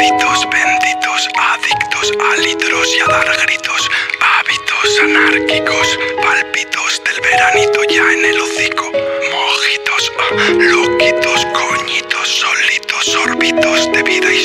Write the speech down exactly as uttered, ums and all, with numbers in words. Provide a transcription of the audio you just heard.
malditos, benditos, adictos a litros y a dar gritos, hábitos anárquicos, pálpitos del veranito ya en el hocico, mojitos, ah, loquitos, coñitos, solitos, sorbitos de vida y